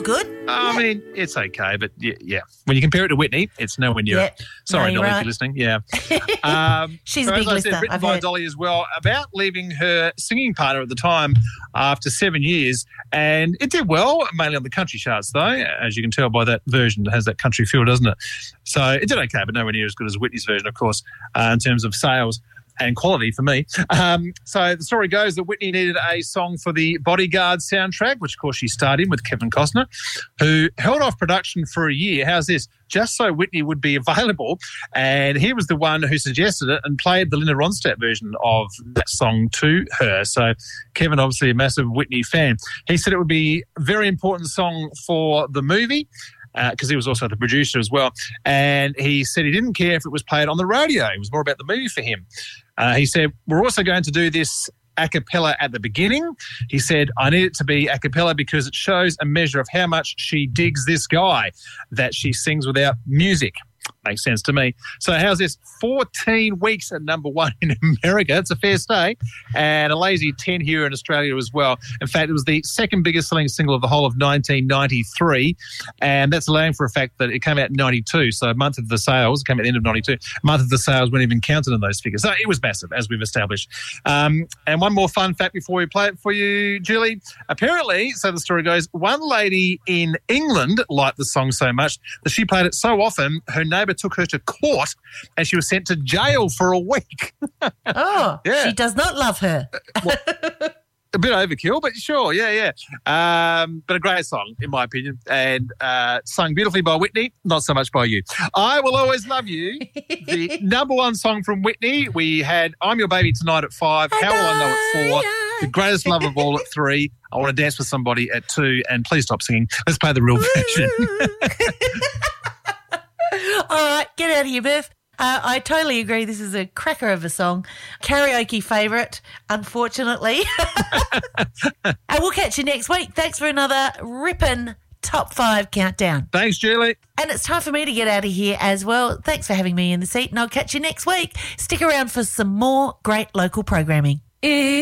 good. I mean, it's okay, but yeah. When you compare it to Whitney, it's nowhere near it. Sorry, Dolly, if you're listening. Yeah. She's a big listener, written by Dolly as well, about leaving her singing partner at the time after 7 years. And it did well, mainly on the country charts, though, as you can tell by that version. It has that country feel, doesn't it? So it did okay, but nowhere near as good as Whitney's version, of course, in terms of sales and quality for me. So the story goes that Whitney needed a song for the Bodyguard soundtrack, which, of course, she starred in with Kevin Costner, who held off production for a year. How's this? Just so Whitney would be available. And he was the one who suggested it and played the Linda Ronstadt version of that song to her. So Kevin, obviously a massive Whitney fan. He said it would be a very important song for the movie, because he was also the producer as well. And he said he didn't care if it was played on the radio. It was more about the movie for him. He said, we're also going to do this a cappella at the beginning. He said, I need it to be a cappella because it shows a measure of how much she digs this guy, that she sings without music. Makes sense to me. So how's this? 14 weeks at number one in America. It's a fair stay. And a lazy 10 here in Australia as well. In fact, it was the second biggest selling single of the whole of 1993. And that's allowing for a fact that it came out in 92. So a month of the sales, it came at the end of 92. A month of the sales weren't even counted in those figures. So it was massive, as we've established. And one more fun fact before we play it for you, Julie. Apparently, so the story goes, one lady in England liked the song so much that she played it so often, her neighbour took her to court and she was sent to jail for a week. Oh, yeah. She does not love her. Well, a bit overkill, but sure, yeah. But a great song, in my opinion, and sung beautifully by Whitney, not so much by you. I Will Always Love You, the number one song from Whitney. We had I'm Your Baby Tonight at 5, How Will I Know at 4, The Greatest Love of All at 3, I Want to Dance with Somebody at 2, and Please Stop Singing. Let's play the real version. All right, get out of here, Biff. I totally agree. This is a cracker of a song. Karaoke favourite, unfortunately. And we'll catch you next week. Thanks for another ripping Top 5 countdown. Thanks, Julie. And it's time for me to get out of here as well. Thanks for having me in the seat, and I'll catch you next week. Stick around for some more great local programming.